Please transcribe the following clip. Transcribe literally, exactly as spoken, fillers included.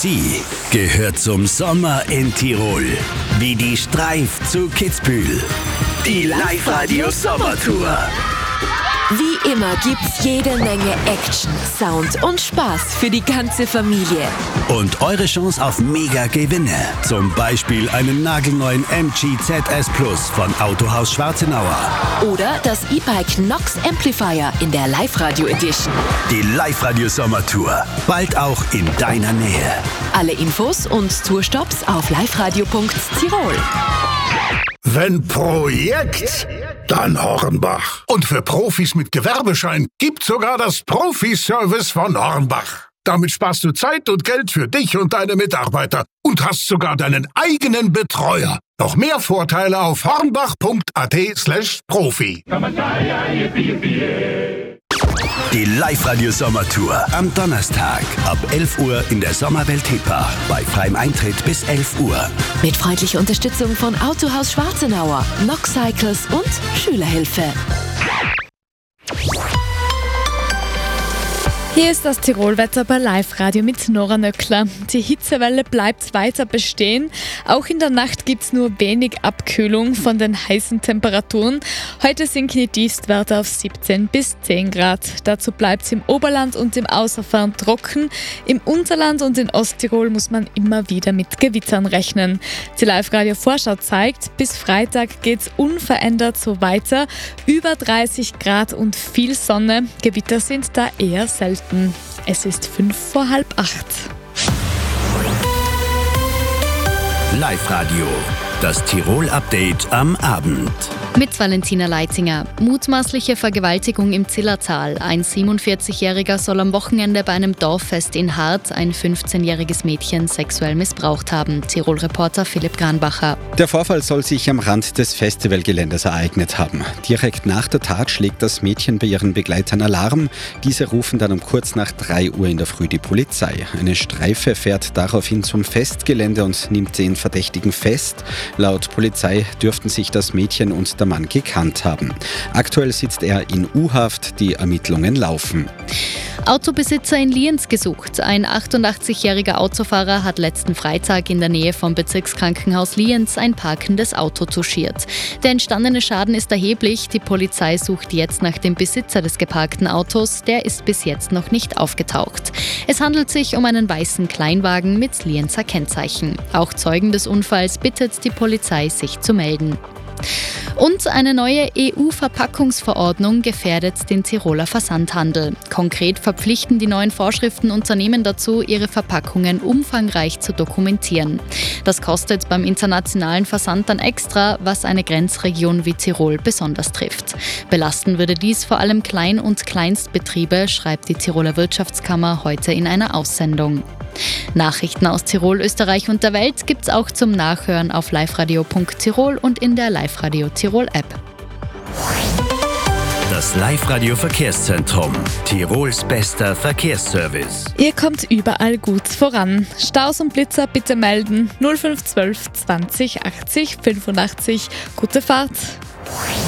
Sie gehört zum Sommer in Tirol. Wie die Streif zu Kitzbühel. Die Live-Radio Sommertour. Wie immer gibt's jede Menge Action, Sound und Spaß für die ganze Familie. Und eure Chance auf Mega-Gewinne. Zum Beispiel einen nagelneuen M G Z S Plus von Autohaus Schwarzenauer. Oder das E-Bike Nox Amplifier in der Live-Radio Edition. Die Live-Radio Sommertour. Bald auch in deiner Nähe. Alle Infos und Tourstops auf liveradio punkt tirol. Wenn Projekt, dann Hornbach. Und für Profis mit Gewerbeschein gibt's sogar das Profi-Service von Hornbach. Damit sparst du Zeit und Geld für dich und deine Mitarbeiter und hast sogar deinen eigenen Betreuer. Noch mehr Vorteile auf hornbach.at slash Profi. Die Live-Radio Sommertour am Donnerstag ab elf Uhr in der Sommerwelt Hippa. Bei freiem Eintritt bis elf Uhr. Mit freundlicher Unterstützung von Autohaus Schwarzenauer, Nox Cycles und Schülerhilfe. Hier ist das Tirolwetter bei Live-Radio mit Nora Nöckler. Die Hitzewelle bleibt weiter bestehen. Auch in der Nacht gibt es nur wenig Abkühlung von den heißen Temperaturen. Heute sinken die Tiefstwerte auf siebzehn bis zehn Grad. Dazu bleibt es im Oberland und im Außerfern trocken. Im Unterland und in Osttirol muss man immer wieder mit Gewittern rechnen. Die Live-Radio-Vorschau zeigt, bis Freitag geht es unverändert so weiter. Über dreißig Grad und viel Sonne. Gewitter sind da eher selten. Es ist fünf vor halb acht. Live-Radio, das Tirol-Update am Abend. Mit Valentina Leitinger. Mutmaßliche Vergewaltigung im Zillertal. Ein siebenundvierzigjähriger soll am Wochenende bei einem Dorffest in Hart ein fünfzehnjähriges Mädchen sexuell missbraucht haben. Tirol-Reporter Philipp Granbacher. Der Vorfall soll sich am Rand des Festivalgeländes ereignet haben. Direkt nach der Tat schlägt das Mädchen bei ihren Begleitern Alarm. Diese rufen dann um kurz nach drei Uhr in der Früh die Polizei. Eine Streife fährt daraufhin zum Festgelände und nimmt den Verdächtigen fest. Laut Polizei dürften sich das Mädchen und der Mann gekannt haben. Aktuell sitzt er in U-Haft, die Ermittlungen laufen. Autobesitzer in Lienz gesucht. Ein achtundachtzigjähriger Autofahrer hat letzten Freitag in der Nähe vom Bezirkskrankenhaus Lienz ein parkendes Auto touchiert. Der entstandene Schaden ist erheblich. Die Polizei sucht jetzt nach dem Besitzer des geparkten Autos. Der ist bis jetzt noch nicht aufgetaucht. Es handelt sich um einen weißen Kleinwagen mit Lienzer Kennzeichen. Auch Zeugen des Unfalls bittet die Polizei, sich zu melden. Und eine neue E U-Verpackungsverordnung gefährdet den Tiroler Versandhandel. Konkret verpflichten die neuen Vorschriften Unternehmen dazu, ihre Verpackungen umfangreich zu dokumentieren. Das kostet beim internationalen Versand dann extra, was eine Grenzregion wie Tirol besonders trifft. Belasten würde dies vor allem Klein- und Kleinstbetriebe, schreibt die Tiroler Wirtschaftskammer heute in einer Aussendung. Nachrichten aus Tirol, Österreich und der Welt gibt's auch zum Nachhören auf liveradio punkt tirol und in der Live-Radio Tirol App. Das Live-Radio Verkehrszentrum. Tirols bester Verkehrsservice. Ihr kommt überall gut voran. Staus und Blitzer bitte melden null fünf zwölf zwanzig achtzig fünfundachtzig. Gute Fahrt!